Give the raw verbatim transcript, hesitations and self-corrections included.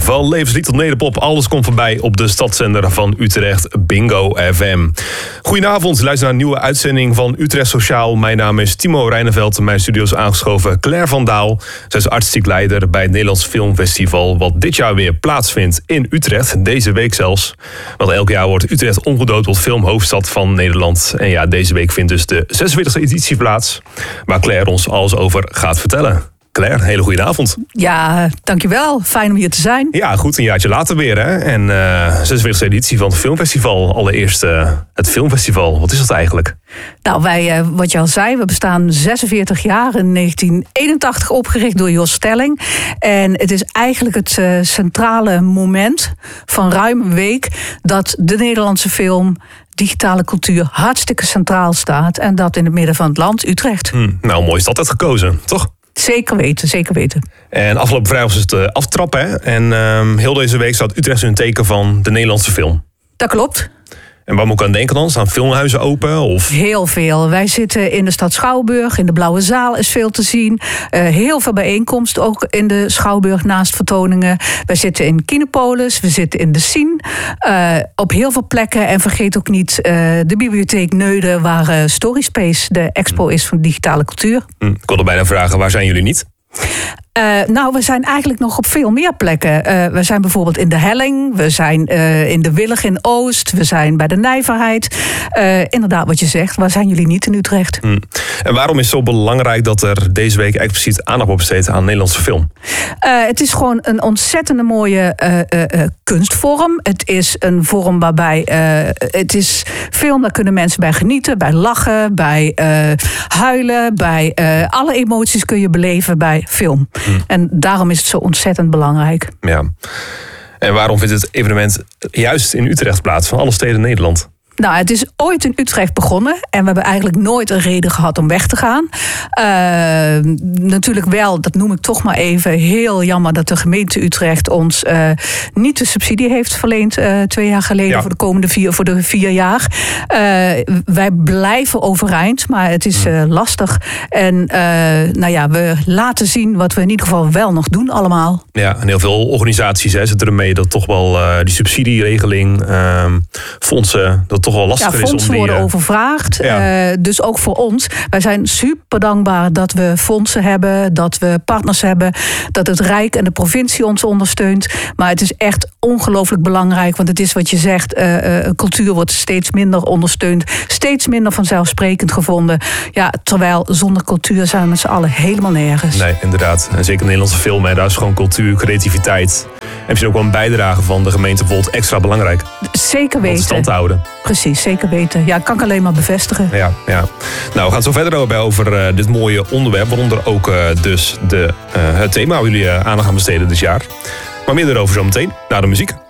Van levenslied tot nederpop, alles komt voorbij op de stadszender van Utrecht, Bingo F M. Goedenavond, luister naar een nieuwe uitzending van Utrecht Sociaal. Mijn naam is Timo Rijneveld, mijn studio is aangeschoven Claire van Daal. Zij is artistiek leider bij het Nederlands Filmfestival, wat dit jaar weer plaatsvindt in Utrecht, deze week zelfs. Want elk jaar wordt Utrecht omgedoopt tot filmhoofdstad van Nederland. En ja, deze week vindt dus de zesenveertigste editie plaats, waar Claire ons alles over gaat vertellen. Claire, hele goede avond. Ja, dankjewel. Fijn om hier te zijn. Ja, goed, een jaartje later weer, hè. En uh, zesenveertigste editie van het filmfestival. Allereerst uh, het filmfestival. Wat is dat eigenlijk? Nou, wij, uh, wat je al zei, we bestaan zesenveertig jaar. In negentien eenentachtig opgericht door Jos Stelling. En het is eigenlijk het uh, centrale moment van ruim een week dat de Nederlandse film, digitale cultuur, hartstikke centraal staat. En dat in het midden van het land, Utrecht. Hmm, nou, mooi is dat altijd gekozen, toch? Zeker weten, zeker weten. En afgelopen vrijdag was het uh, aftrappen, hè? En uh, heel deze week staat Utrecht in het teken van de Nederlandse film. Dat klopt. En waar moet ik aan denken dan? Staan filmhuizen open? Of? Heel veel. Wij zitten in de stad Schouwburg. In de Blauwe Zaal is veel te zien. Uh, heel veel bijeenkomsten, ook in de Schouwburg naast vertoningen. Wij zitten in Kinepolis, we zitten in de Sien. Uh, op heel veel plekken. En vergeet ook niet uh, de bibliotheek Neuden, waar uh, Storyspace de expo is van digitale cultuur. Hm, ik wilde bijna vragen, waar zijn jullie niet? Uh, nou, we zijn eigenlijk nog op veel meer plekken. Uh, we zijn bijvoorbeeld in de Helling, we zijn uh, in de Willig in Oost, we zijn bij de Nijverheid. Uh, inderdaad, wat je zegt, waar zijn jullie niet in Utrecht? Hmm. En waarom is het zo belangrijk dat er deze week expliciet aandacht wordt besteed aan Nederlandse film? Uh, het is gewoon een ontzettende mooie uh, uh, uh, kunstvorm. Het is een vorm waarbij uh, het is film, daar kunnen mensen bij genieten, bij lachen, bij uh, huilen, bij uh, alle emoties kun je beleven bij film. Hmm. En daarom is het zo ontzettend belangrijk. Ja. En waarom vindt het evenement juist in Utrecht plaats, van alle steden in Nederland? Nou, het is ooit in Utrecht begonnen. En we hebben eigenlijk nooit een reden gehad om weg te gaan. Uh, natuurlijk wel, dat noem ik toch maar even, heel jammer dat de gemeente Utrecht ons uh, niet de subsidie heeft verleend uh, twee jaar geleden, ja, voor de komende vier, voor de vier jaar. Uh, wij blijven overeind, maar het is uh, lastig. En uh, nou ja, we laten zien wat we in ieder geval wel nog doen allemaal. Ja, en heel veel organisaties hè, zitten ermee dat toch wel uh, die subsidieregeling, uh, fondsen, dat toch wel lastig ja, is om die... fondsen worden overvraagd. Ja. Uh, dus ook voor ons. Wij zijn super dankbaar dat we fondsen hebben, dat we partners hebben, dat het Rijk en de provincie ons ondersteunt. Maar het is echt ongelooflijk belangrijk, want het is wat je zegt, uh, uh, cultuur wordt steeds minder ondersteund, steeds minder vanzelfsprekend gevonden. Ja, terwijl zonder cultuur zijn we met z'n allen helemaal nergens. Nee, inderdaad. En zeker Nederlandse film, hè, daar is gewoon cultuur, creativiteit en misschien ook wel een bijdrage van de gemeente bijvoorbeeld extra belangrijk. Zeker weten. Om stand te houden. Precies, zeker weten. Ja, kan ik alleen maar bevestigen. Ja, ja. Nou, we gaan het zo verder over, over uh, dit mooie onderwerp, waaronder ook uh, dus de, uh, het thema waar jullie uh, aandacht gaan besteden dit jaar. Maar meer erover zometeen, na de muziek.